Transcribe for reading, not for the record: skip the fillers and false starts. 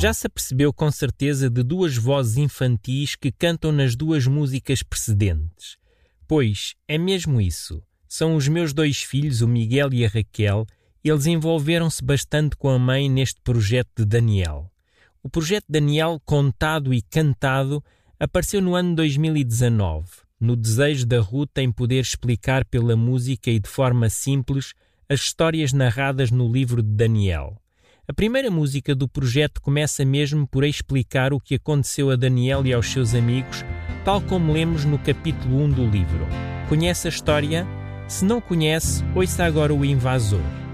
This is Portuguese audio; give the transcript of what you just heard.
Já se apercebeu com certeza de duas vozes infantis que cantam nas duas músicas precedentes. Pois, é mesmo isso. São os meus dois filhos, o Miguel e a Raquel. Eles envolveram-se bastante com a mãe neste projeto de Daniel. O projeto Daniel, contado e cantado, apareceu no ano 2019, no desejo da Ruth em poder explicar pela música e de forma simples as histórias narradas no livro de Daniel. A primeira música do projeto começa mesmo por explicar o que aconteceu a Daniel e aos seus amigos, tal como lemos no capítulo 1 do livro. Conhece a história? Se não conhece, ouça agora o Invasor.